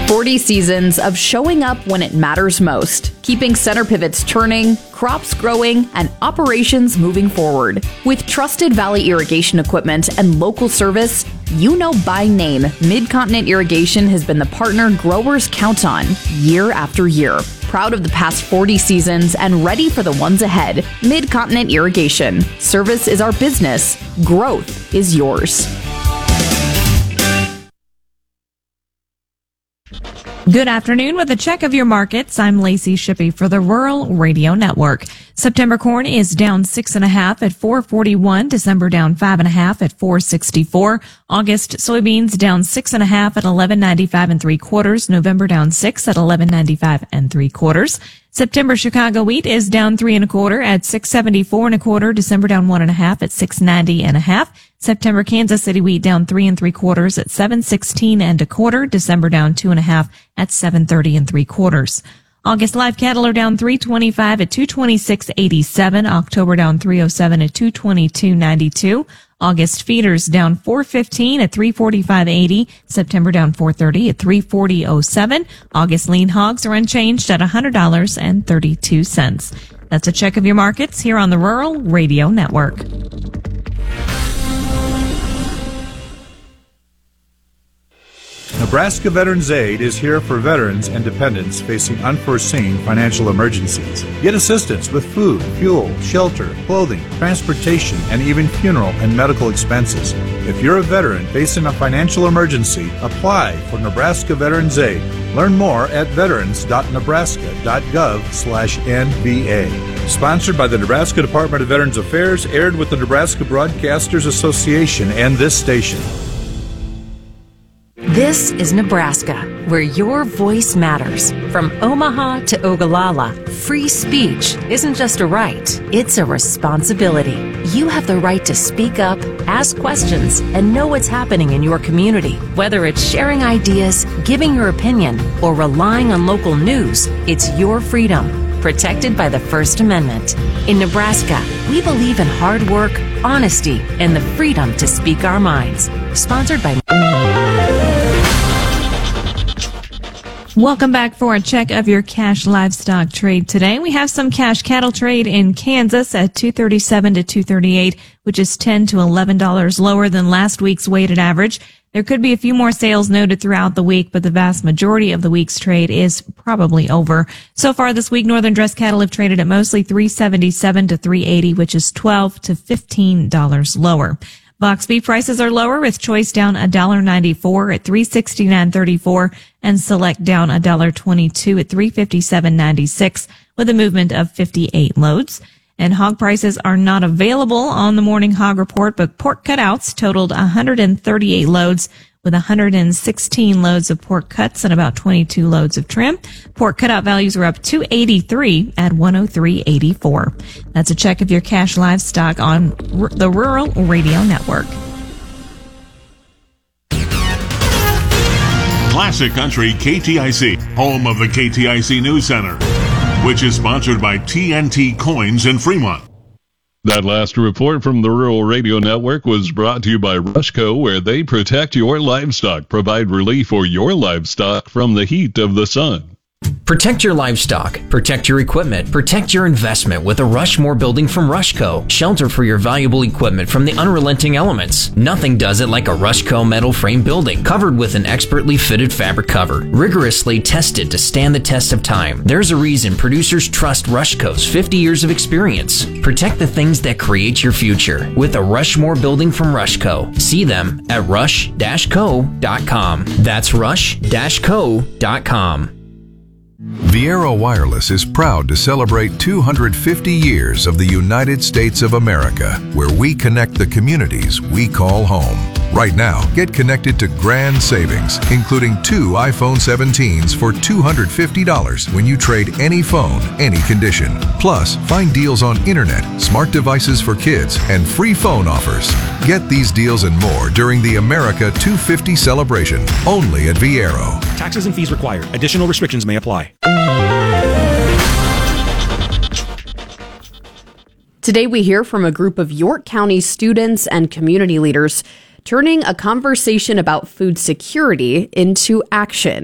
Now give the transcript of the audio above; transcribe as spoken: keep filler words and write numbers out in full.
forty seasons of showing up when it matters most, keeping center pivots turning, crops growing, and operations moving forward. With trusted Valley irrigation equipment and local service, you know by name, Mid-Continent Irrigation has been the partner growers count on year after year. Proud of the past forty seasons and ready for the ones ahead. Mid-Continent Irrigation. Service is our business. Growth is yours. Good afternoon. With a check of your markets, I'm Lacey Shippey for the Rural Radio Network. September corn is down six and a half at four forty-one. December down five and a half at four sixty-four. August soybeans down six and a half at eleven ninety-five and three quarters. November down six at eleven ninety-five and three quarters. September Chicago wheat is down three and a quarter at six seventy-four and a quarter. December down one and a half at six ninety and a half. September Kansas City wheat down three and three quarters at seven sixteen and a quarter. December down two and a half at seven thirty and three quarters. August live cattle are down three twenty-five at two twenty-six eighty-seven. October down three oh seven at two twenty-two ninety-two. August feeders down four fifteen at three forty-five eighty. September down four thirty at three forty oh seven. August lean hogs are unchanged at one hundred dollars and thirty-two cents. That's a check of your markets here on the Rural Radio Network. Nebraska Veterans Aid is here for veterans and dependents facing unforeseen financial emergencies. Get assistance with food, fuel, shelter, clothing, transportation, and even funeral and medical expenses. If you're a veteran facing a financial emergency, apply for Nebraska Veterans Aid. Learn more at veterans.nebraska.gov slash NVA. Sponsored by the Nebraska Department of Veterans Affairs, aired with the Nebraska Broadcasters Association and this station. This is Nebraska, where your voice matters. From Omaha to Ogallala, free speech isn't just a right, it's a responsibility. You have the right to speak up, ask questions, and know what's happening in your community. Whether it's sharing ideas, giving your opinion, or relying on local news, it's your freedom, protected by the First Amendment. In Nebraska, we believe in hard work, honesty, and the freedom to speak our minds. Sponsored by... Welcome back for a check of your cash livestock trade today. We have some cash cattle trade in Kansas at two thirty-seven to two thirty-eight, which is ten to eleven dollars lower than last week's weighted average. There could be a few more sales noted throughout the week, but the vast majority of the week's trade is probably over. So far this week, northern dress cattle have traded at mostly three seventy-seven to three eighty, which is twelve to fifteen dollars lower. Box beef prices are lower, with choice down one dollar ninety-four at three sixty-nine thirty-four and select down one dollar twenty-two at three fifty-seven ninety-six, with a movement of fifty-eight loads. And hog prices are not available on the morning hog report, but pork cutouts totaled one hundred thirty-eight loads, with one hundred sixteen loads of pork cuts and about twenty-two loads of trim. Pork cutout values were up two eighty-three at one oh three eighty-four. That's a check of your cash livestock on R- the Rural Radio Network. Classic Country K T I C, home of the K T I C News Center, which is sponsored by T N T Coins in Fremont. That last report from the Rural Radio Network was brought to you by Rushco, where they protect your livestock, provide relief for your livestock from the heat of the sun. Protect your livestock, protect your equipment, protect your investment with a Rushmore building from Rushco. Shelter for your valuable equipment from the unrelenting elements. Nothing does it like a Rushco metal frame building, covered with an expertly fitted fabric cover, rigorously tested to stand the test of time. There's a reason producers trust Rushco's fifty years of experience. Protect the things that create your future with a Rushmore building from Rushco. See them at rush dash co dot com. That's rush dash co dot com. Viera Wireless is proud to celebrate two hundred fifty years of the United States of America, where we connect the communities we call home. Right now, get connected to grand savings, including two iPhone seventeens for two hundred fifty dollars when you trade any phone, any condition. Plus, find deals on internet, smart devices for kids, and free phone offers. Get these deals and more during the America two fifty celebration, only at Viero. Taxes and fees required. Additional restrictions may apply. Today we hear from a group of York County students and community leaders turning a conversation about food security into action.